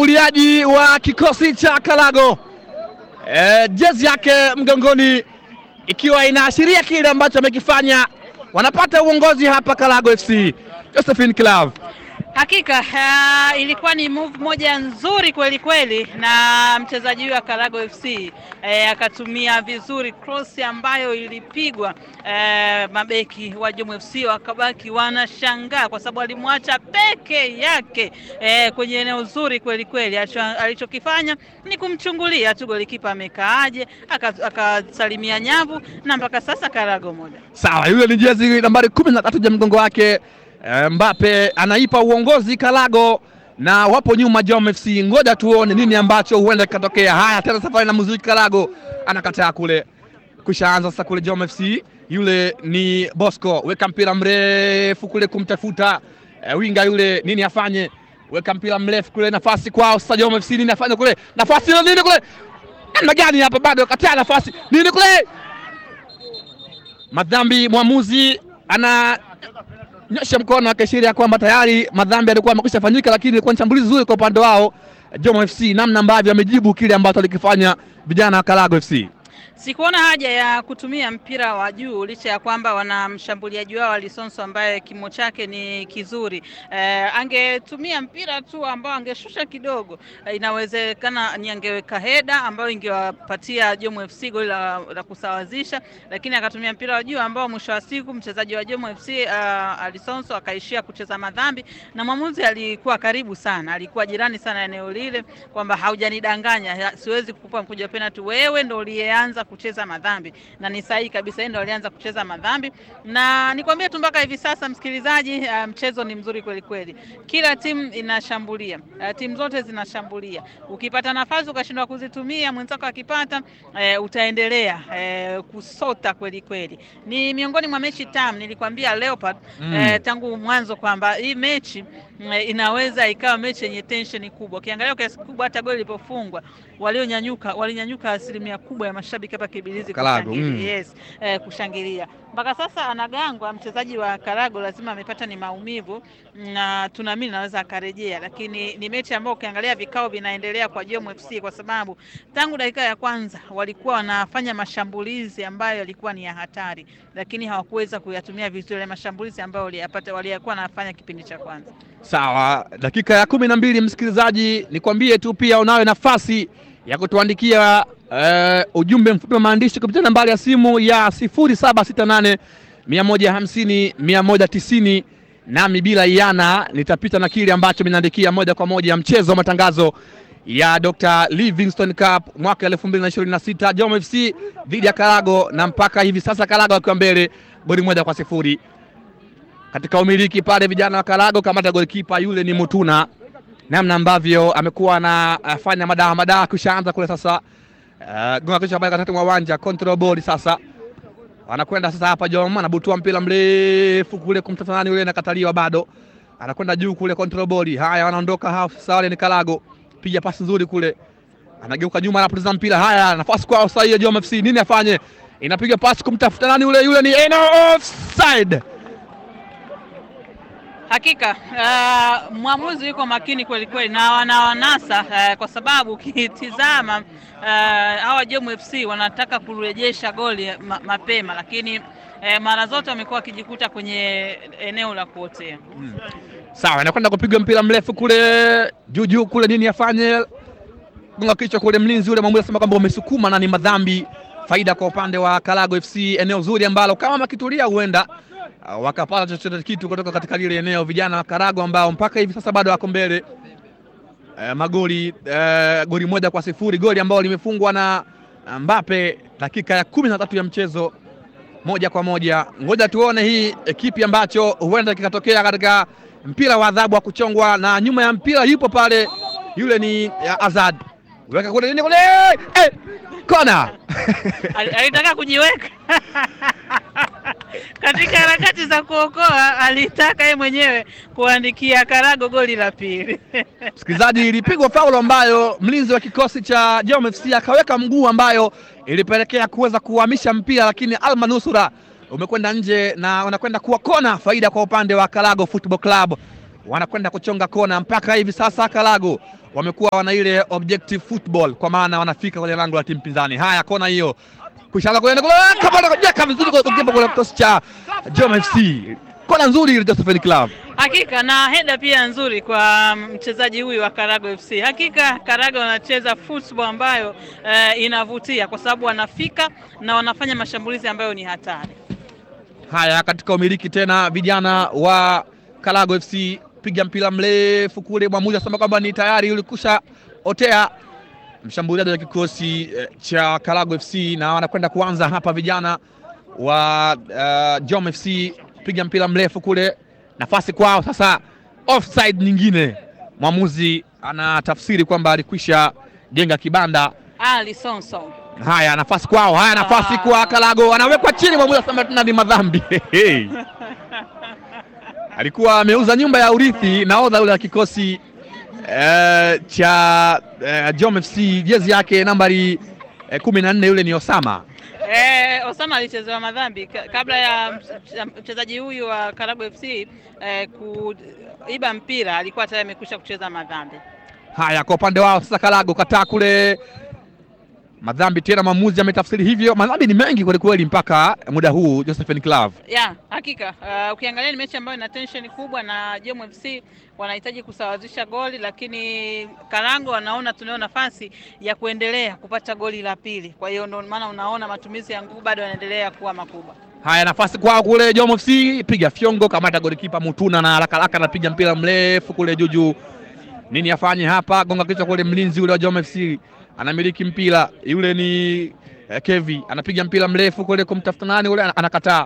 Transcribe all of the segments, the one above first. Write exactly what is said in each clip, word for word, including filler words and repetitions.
mshambuliaji wa kikosi cha Karago. E, jezi yake mgongoni ikiwa inaashiria kile ambacho amekifanya. Wanapata uongozi hapa Karago F C. Josephine Club. Hakika uh, ilikuwa ni move moja nzuri kweli kweli na mchezaji wa Karago F C eh, akatumia vizuri cross ambayo ilipigwa eh, mabeki wa Jomvu F C wakabaki wanashangaa kwa sababu alimwacha peke yake eh, kwenye eneo zuri kweli kweli. Alichokifanya ni kumchungulia tu golikipa amekaaje, akasalimia nyavu na mpaka sasa Karago moja. Sawa, yule ni jezi nambari kumi na tatu ya mgongo wake. Mbappe anaipa uongozi Karago na wapo nyuma Jomvu F C. Ngoja tuone nini ambacho huenda kikatokea. Haya tena safari na muziki. Karago anakataa kule. Kushaanza sasa kule Jomvu F C. Yule ni Bosco, weka mpira mrefu kule kumtafuta e, winga yule nini afanye? Weka mpira mrefu kule, nafasi kwao sasa Jomvu F C. Nini afanye kule? Nafasi ile nini kule? Namna gani hapa bado kataa nafasi. Nini kule? Madhambi, mwamuzi ana nyosha mkono akishiria kwamba tayari madhambi yalikuwa yamekwisha fanyika, lakini ilikuwa ni shambulizi zuri kwa upande wao Jomvu F C, namna ambavyo amejibu kile ambacho alikifanya vijana wa Karago F C. Sikuona haja ya kutumia mpira wa juu licha ya kwamba wana mshambuliaji wao Alisonso ambaye kimo chake ni kizuri. Eh, angetumia mpira tu ambao angeshusha kidogo, eh, inawezekana ni angeweka heda ambayo ingewapatia Jomvu F C goli la, la kusawazisha, lakini akatumia mpira wa juu ambao mwisho wa siku mchezaji wa Jomvu F C uh, Alisonso akaishia kucheza madhambi, na mwamuzi alikuwa karibu sana, alikuwa jirani sana eneo lile kwamba haujanidanganya, siwezi kukupa mkuja penalty, wewe ndio uliyeanza kucheza madhambi. Na ni sahihi kabisa, ndio alianza kucheza madhambi. Na nikwambie tu mpaka hivi sasa msikilizaji, uh, mchezo ni mzuri kweli kweli. Kila timu inashambulia, uh, timu zote zinashambulia. Ukipata nafasi ukashindwa kuzitumia, mwenzako akipata uh, utaendelea uh, kusota kweli kweli. Ni miongoni mwa mechi tamu, nilikwambia Leopard mm. uh, tangu mwanzo kwamba hii mechi uh, inaweza ikawa mechi yenye tension kubwa. Ukiangalia kiasi kubwa hata goli lilipofungwa, walionyanyuka walinyanyuka asilimia kubwa ya mashabiki hapa Kibirizi kushangilia. Mm. Yes, eh, kushangilia. Mpaka sasa anagangwa mchezaji wa Karago, lazima amepata ni maumivu na tunaamini naweza akarejea, lakini ni mechi ambayo ukiangalia vikao vinaendelea kwa Jomvu F C kwa sababu tangu dakika ya kwanza walikuwa wanafanya mashambulizi ambayo yalikuwa ni ya hatari, lakini hawakuweza kuyatumia vizuri ile mashambulizi ambayo waliyapata walikuwa wanafanya kipindi cha kwanza. Sawa, dakika ya kumi na mbili msikilizaji, nikwambie tu pia unayo nafasi ya kutuandikia uh, ujumbe mfupi wa maandishi kupitia nambari ya simu ya sifuri saba sita nane mia moja hamsini mia moja tisini, nami bila iana nitapita na kile ambacho mnaandikia moja kwa moja. Mchezo wa matangazo ya Doctor Livingstone Cup mwaka elfu mbili na ishirini na sita, Jomvu F C dhidi ya Karago, na mpaka hivi sasa Karago akiwa mbele goli moja kwa sifuri. Katika umiliki pale vijana wa Karago, kamata golikipa yule ni Mutuna, namna ambavyo amekuwa anafanya madaha madaha. Kushaanza kule sasa uh, gonga kisha bali katikati mwa uwanja, control ball sasa anakwenda sasa hapa Jomvu, anabutua mpira mrefu kule kumtafuta nani yule, nakataliwa bado, anakwenda juu kule control ball. Haya, wanaondoka half sawa, ni Karago, piga pasi nzuri kule, anageuka nyuma, anapoteza mpira. Haya, nafasi kwa offside ya Jomvu F C, nini afanye? Inapiga pasi kumtafuta nani yule, yule ni eno offside. Hakika uh, mwamuzi yuko makini kweli kweli na wanawanasa uh, kwa sababu ukitizama uh, hawa Jomvu F C wanataka kurejesha goli ma, mapema, lakini uh, mara zote wamekuwa wakijikuta kwenye eneo la kuotea. Hmm. Sawa, anakwenda kupiga mpira mrefu kule juu juu kule, nini afanye? Gonga kichwa kule, mlinzi yule mwamuzi anasema kwamba umesukuma na ni madhambi. Faida kwa upande wa Karago F C, eneo zuri ambalo kama makitulia huenda Uh, wakapata chochote kitu kutoka katika lile eneo. Vijana wa Karago ambao mpaka hivi sasa bado wako mbele uh, magoli uh, goli moja kwa sifuri, goli ambao limefungwa na Mbappe dakika ya kumi na tatu ya mchezo, moja kwa moja. Ngoja tuone hii kipi ambacho huenda kikatokea katika mpira wa adhabu wa kuchongwa, na nyuma ya mpira yupo pale yule ni uh, Azad, weka kule nini kule, eh kona alitaka kujiweka katika harakati za kuokoa, alitaka yeye mwenyewe kuandikia Karago goli la pili. Msikilizaji, ilipigwa faulo ambayo mlinzi wa kikosi cha Jomvu F C akaweka mguu ambayo ilipelekea kuweza kuhamisha mpira, lakini almanusura umekwenda nje na wanakwenda kuwa kona. Faida kwa upande wa Karago Football Club, wanakwenda kuchonga kona. Mpaka hivi sasa Karago wamekuwa wana ile objective football, kwa maana wanafika kwenye lango la timu pinzani. Haya, kona hiyo kushala kule kule kama anajeka vizuri kwa kipa kule kikosi cha Jom F C. Kona nzuri ile Josephine Club. Hakika na heda pia nzuri kwa mchezaji huyu wa Karago F C. Hakika Karago wanacheza football ambayo eh, inavutia kwa sababu wanafika na wanafanya mashambulizi ambayo ni hatari. Haya, katika umiliki tena vijana wa Karago F C, piga mpira mrefu kule, mwamuzi asema kwamba ni tayari ulikusha otea mshambuliaji wa kikosi eh, cha Karago F C, na wanakwenda kuanza hapa vijana wa uh, Jom F C. Piga mpira mrefu kule, nafasi kwao sasa, offside nyingine. Mwamuzi anatafsiri kwamba alikwisha jenga kibanda. Ali Sonso. Haya, nafasi kwao. Haya, nafasi ah, kwa Karago, anawekwa chini, mwamuzi anasema tena ni madhambi. Alikuwa ameuza nyumba ya urithi nahodha yule wa kikosi eh, cha eh, Jom F C, jezi yake nambari eh, kumi na nne, yule ni Osama. Eh, Osama alichezewa madhambi kabla ya mchezaji huyu wa Karago F C eh, kuiba mpira, alikuwa tayari amekwisha kucheza madhambi. Haya, kwa upande wao sasa Karago kataa kule madhambi tena, mwamuzi ametafsiri hivyo. Madhambi ni mengi kweli kweli mpaka muda huu Josephine Club. Yeah, hakika uh, ukiangalia ni mechi ambayo ina tension kubwa na Jom F C wanahitaji kusawazisha goli, lakini Karago wanaona tunao nafasi ya kuendelea kupata goli la pili. Kwa hiyo ndio maana unaona matumizi ya nguvu bado yanaendelea kuwa makubwa. Haya, nafasi kwao kule Jom F C, piga fyongo, kamata golikipa Mutuna na haraka haraka anapiga mpira mrefu kule juju. Nini afanye hapa? Gonga kichwa kule mlinzi ule wa Jom F C. Anamiliki mpira yule ni eh, Kevi, anapiga mpira mrefu kule kumtafuta nani ule, anakataa.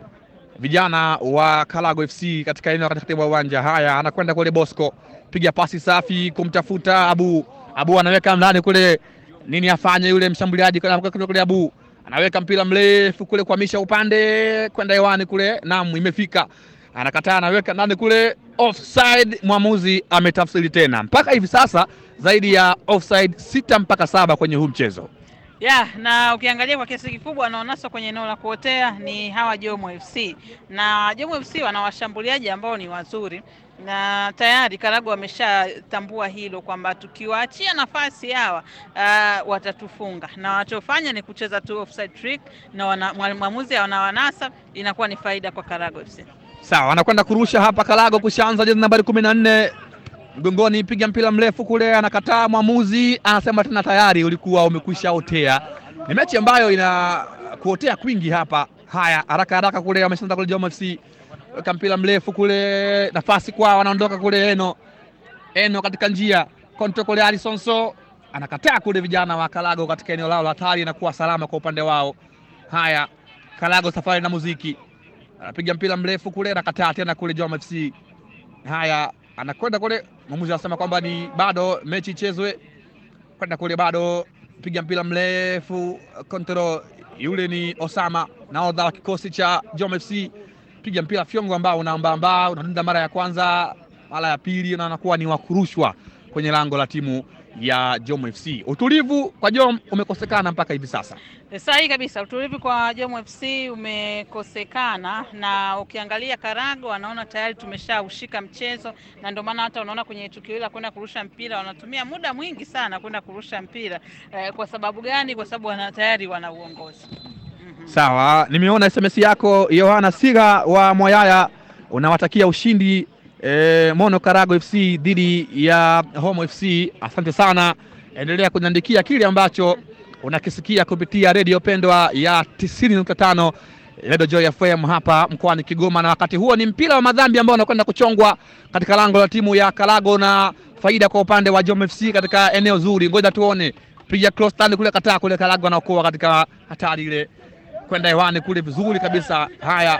Vijana wa Karago F C katika eneo katikati ya uwanja. Haya, anakwenda kule Bosco, piga pasi safi kumtafuta Abu. Abu anaweka ndani kule, nini afanye yule mshambuliaji kule Abu, anaweka mpira mrefu kule kuhamisha upande kwenda hewani kule, naam, imefika, anakataa, anaweka ndani kule, offside. Mwamuzi ametafsiri tena. Mpaka hivi sasa zaidi ya offside sita mpaka saba kwenye huu mchezo. Yeah, na ukiangalia kwa kiasi kikubwa wanaonaswa kwenye eneo la kuotea ni hawa Jom F C, na Jom F C wana washambuliaji ambao ni wazuri, na tayari Karago wameshatambua hilo kwamba tukiwaachia nafasi hawa uh, watatufunga, na wanachofanya ni kucheza tu offside trick, na mwamuzi anawanasa, inakuwa ni faida kwa Karago F C. Sawa, anakwenda kurusha hapa Karago, kushaanza jezi nambari kumi na nne mgongoni, piga mpira mrefu kule, anakataa, mwamuzi anasema tena tayari ulikuwa umekwisha otea. Ni mechi ambayo ina kuotea kwingi hapa. Haya, haraka haraka kule wameshaanza kule Jom F C, weka mpira mrefu kule, nafasi kwao, wanaondoka kule Eno. Eno katika njia, control kule Alison So, anakataa kule, vijana wa Karago katika eneo lao la hatari, inakuwa salama kwa upande wao. Haya, Karago safari na muziki, anapiga mpira mrefu kule, anakataa tena kule Jom F C. Haya, anakwenda kule, mwamuzi anasema kwamba ni bado mechi ichezwe, kwenda kule bado, piga mpira mrefu control, yule ni Osama nahodha wa kikosi cha Jom F C, piga mpira fyongo ambao unaambamba, unadunda mara ya kwanza, mara ya pili, na anakuwa ni wakurushwa kwenye lango la timu ya Jom F C. Utulivu kwa Jom umekosekana mpaka hivi sasa. Sahihi kabisa, utulivu kwa Jom F C umekosekana, na ukiangalia Karago wanaona tayari tumeshaushika mchezo, na ndio maana hata unaona kwenye tukio hili kwenda kurusha mpira wanatumia muda mwingi sana kwenda kurusha mpira. Eh, kwa sababu gani? Kwa sababu wana tayari wana uongozi. Mm-hmm. Sawa, nimeona S M S yako Yohana Siga wa Moyaya, unawatakia ushindi E, Mono Karago F C dhidi ya Home F C. Asante sana, endelea kuniandikia kile ambacho unakisikia kupitia redio pendwa ya tisini nukta tano Radio Joy F M hapa mkoani Kigoma. Na wakati huo ni mpira wa madhambi ambao unakwenda kuchongwa katika lango la timu ya Karago, na faida kwa upande wa Jom F C katika eneo zuri. Ngoja tuone, piga cross stand kule, kataa kule, Karago anaokoa katika hatari ile, kwenda hewani kule vizuri kabisa. Haya,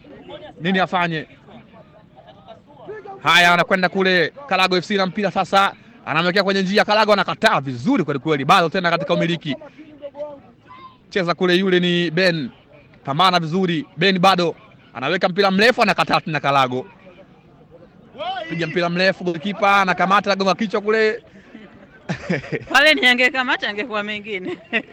nini afanye? Haya, anakwenda kule Karago F C na mpira sasa, anamwekea kwenye njia, Karago anakataa vizuri kweli kweli, bado tena katika umiliki, cheza kule, yule ni Ben, pambana vizuri Ben, bado anaweka mpira mrefu, anakataa tena Karago, piga mpira mrefu, golikipa anakamata, gonga kichwa kule. Pale ni angekamata angekuwa mengine.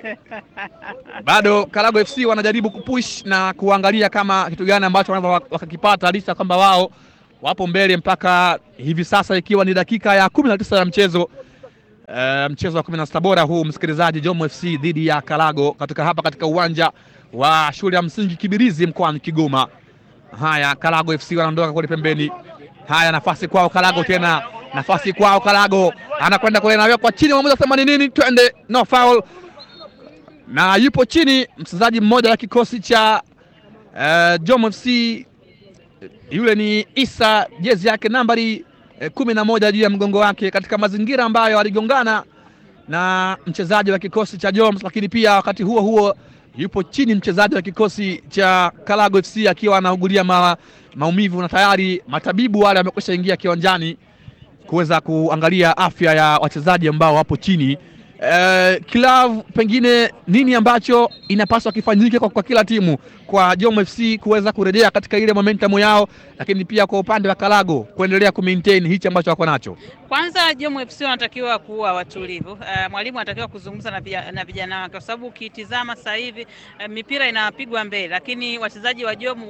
Bado Karago F C wanajaribu kupush na kuangalia kama kitu gani ambacho wanaweza wakakipata, licha kwamba wao wapo mbele mpaka hivi sasa, ikiwa ni dakika ya kumi na tisa ya mchezo. uh, mchezo wa kumi na sita bora huu msikilizaji, Jom F C dhidi ya Kalago katika hapa katika uwanja wa shule ya msingi Kibirizi mkoani Kigoma. Haya, Kalago F C wanaondoka kule pembeni. Haya, nafasi kwao Kalago tena, nafasi kwao Kalago, anakwenda kule na kwa chini, mwamuzi asema ni nini? Twende, no foul. Na yupo chini mchezaji mmoja wa kikosi cha uh, Jom F C, yule ni Isa, jezi yake nambari eh, kumi na moja juu ya mgongo wake, katika mazingira ambayo aligongana na mchezaji wa kikosi cha Joms, lakini pia wakati huo huo yupo chini mchezaji wa kikosi cha Kalago F C akiwa anaugulia ma, maumivu, na tayari matabibu wale wamekwisha ingia kiwanjani kuweza kuangalia afya ya wachezaji ambao wapo chini. Uh, Kilav, pengine nini ambacho inapaswa kifanyike kwa, kwa kila timu, kwa Jom F C kuweza kurejea katika ile momentum yao, lakini pia kwa upande wa Kalago kuendelea ku maintain hichi ambacho wako nacho? Kwanza Jom F C wanatakiwa kuwa watulivu. Uh, mwalimu anatakiwa kuzungumza na, na vijana wake, kwa sababu ukitizama sasa hivi uh, mipira inapigwa mbele, lakini wachezaji wa Jom